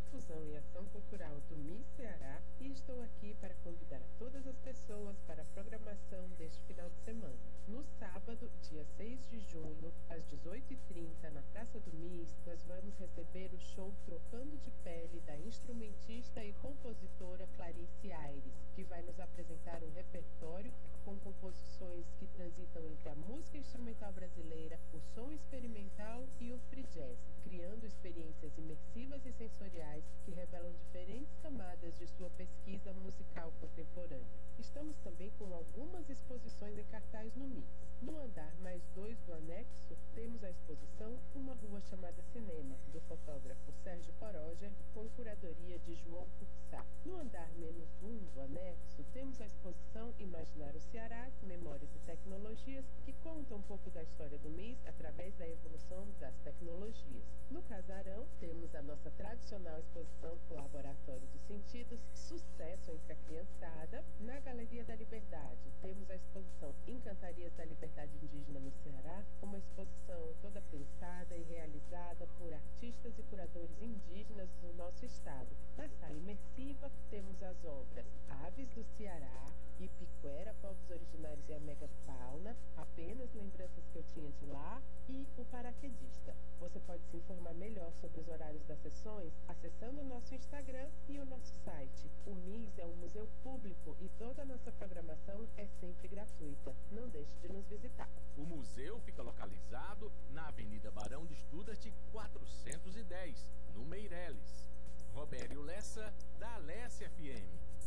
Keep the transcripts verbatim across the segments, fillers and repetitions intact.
Difusão e Ação Cultural do M I S Ceará e estou aqui para convidar a todas as pessoas para a programação deste final de semana. No sábado, dia seis de junho, às dezoito e trinta, na Praça do M I S, nós vamos receber o show Trocando de Pele da instrumentista e compositora Clarice Aires, que vai nos apresentar um repertório com composições que transitam entre a música instrumental brasileira, o som experimental e o free jazz, criando experiências imersivas e sensoriais que revelam diferentes camadas de sua pesquisa musical contemporânea. Estamos também com algumas exposições em cartaz no M I S. No andar mais dois do anexo, temos a exposição Uma Rua Chamada Cinema, do fotógrafo Sérgio Poroger, com curadoria de João Puxá. No andar menos um do anexo, temos a exposição Imaginar o Ceará, Memórias e Tecnologias, que conta um pouco da história do M I S através da evolução das tecnologias. No casarão, temos a nossa tradicional exposição Laboratório dos Sentidos, sucesso entre a criançada. Na Galeria da Liberdade, temos a exposição Encantarias da Liberdade Indígena no Ceará, uma exposição toda pensada e realizada por artistas e curadores indígenas do nosso estado. Na sala imersiva, temos as obras Aves do Ceará, Ipiquera, Povos Originários e a Megafauna, Apenas Lembranças que eu tinha de lá, e o Paraquedista. Você pode se informar melhor sobre os horários das sessões acessando o nosso Instagram e o nosso site. O M I S é um museu público e toda a nossa programação é sempre gratuita. Não deixe de nos visitar. O museu fica localizado na Avenida Barão de Studart quatrocentos e dez, no Meireles. Robério Lessa, da Alesse F M.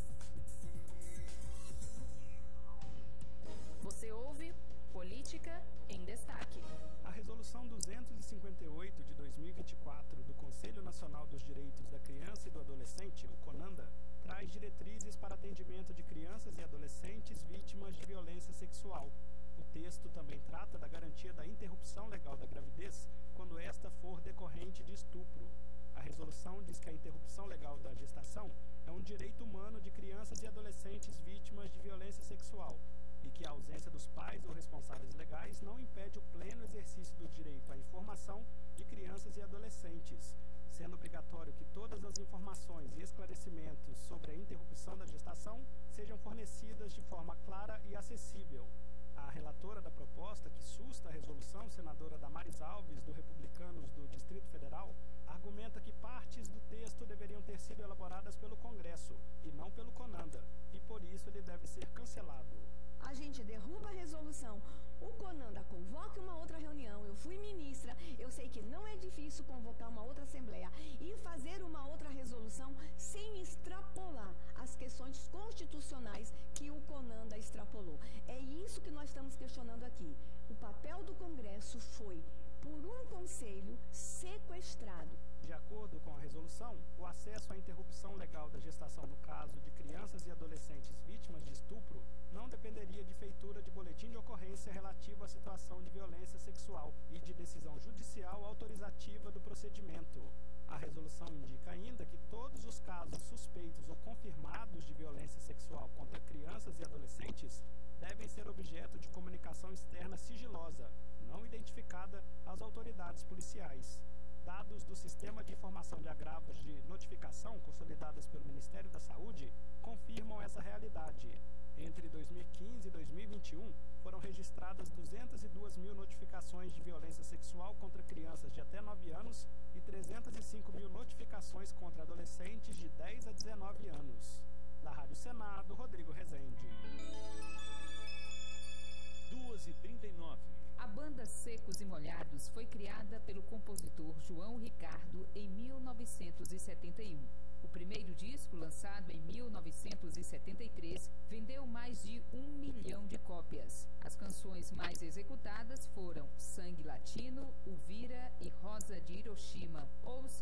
Você ouve Política em Destaque. A Resolução duzentos e cinquenta e oito de dois mil e vinte e quatro do Conselho Nacional dos Direitos da Criança e do Adolescente, o CONANDA, traz diretrizes para atendimento de crianças e adolescentes vítimas de violência sexual. O texto também trata da garantia da interrupção legal da gravidez quando esta for decorrente de estupro. A resolução diz que a interrupção legal da gestação é um direito humano de crianças e adolescentes vítimas de violência sexual e que a ausência dos pais ou responsáveis legais não impede o pleno exercício do direito à informação de crianças e adolescentes, sendo obrigatório que todas as informações e esclarecimentos sobre a interrupção da gestação sejam fornecidas de forma clara e acessível. A relatora da proposta, que susta a resolução, senadora Damares Alves, do Republicanos do Distrito Federal, argumenta que partes do texto deveriam ter sido elaboradas pelo Congresso e não pelo CONANDA, e por isso ele deve ser cancelado. A gente derruba a resolução, o CONANDA convoca uma outra reunião, eu fui ministra, eu sei que não é difícil convocar uma outra assembleia e fazer uma outra resolução sem extrapolar as questões constitucionais que o CONANDA extrapolou. É isso que nós estamos questionando aqui. O papel do Congresso foi, por um conselho, sequestrado. De acordo com a resolução, o acesso à interrupção legal da gestação no caso de crianças e adolescentes vítimas de estupro não dependeria de feitura de boletim de ocorrência relativo à situação de violência sexual e de decisão judicial autorizativa do procedimento. A resolução indica ainda que todos os casos suspeitos ou confirmados de violência sexual contra crianças e adolescentes devem ser objeto de comunicação externa sigilosa, não identificada às autoridades policiais. Dados do Sistema de Informação de Agravos de Notificação, consolidadas pelo Ministério da Saúde, confirmam essa realidade. Entre dois mil e quinze e dois mil e vinte e um, foram registradas duzentas e duas mil notificações de violência sexual contra crianças de até nove anos e trezentas e cinco mil notificações contra adolescentes de dez a dezenove anos. Da Rádio Senado, Rodrigo Rezende. duas e trinta e nove. A banda Secos e Molhados foi criada pelo compositor João Ricardo em mil novecentos e setenta e um. O primeiro disco, lançado em mil novecentos e setenta e três, vendeu mais de um milhão de cópias. As canções mais executadas foram Sangue Latino, Uvira e Rosa de Hiroshima. Ouça